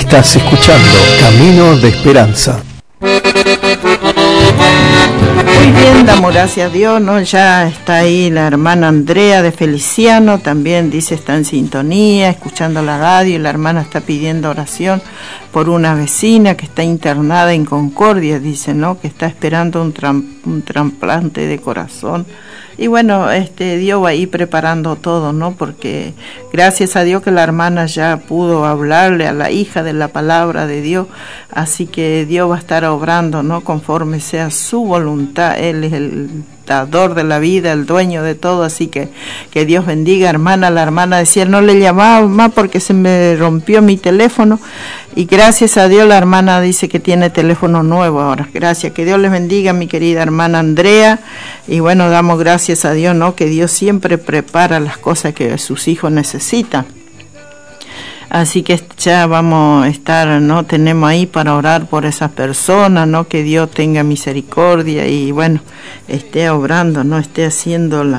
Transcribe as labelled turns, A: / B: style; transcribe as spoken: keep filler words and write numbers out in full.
A: Estás escuchando Camino de Esperanza.
B: Muy bien, damos gracias a Dios, ¿no? Ya está ahí la hermana Andrea de Feliciano, también dice está en sintonía, escuchando la radio, y la hermana está pidiendo oración por una vecina que está internada en Concordia, dice, ¿no? Que está esperando un, tram, un trasplante de corazón. Y bueno, este Dios va a ir preparando todo, ¿no? Porque gracias a Dios que la hermana ya pudo hablarle a la hija de la palabra de Dios, así que Dios va a estar obrando, ¿no? Conforme sea su voluntad. Él es el dador de la vida, el dueño de todo, así que que Dios bendiga, hermana. La hermana decía, no le llamaba más porque se me rompió mi teléfono, y gracias a Dios la hermana dice que tiene teléfono nuevo ahora. Gracias, que Dios les bendiga, mi querida hermana Andrea, y bueno, damos gracias a Dios, ¿no? Que Dios siempre prepara las cosas que sus hijos necesitan. Así que ya vamos a estar, ¿no? Tenemos ahí para orar por esas personas, ¿no? Que Dios tenga misericordia y bueno, esté obrando, ¿no? Esté haciendo la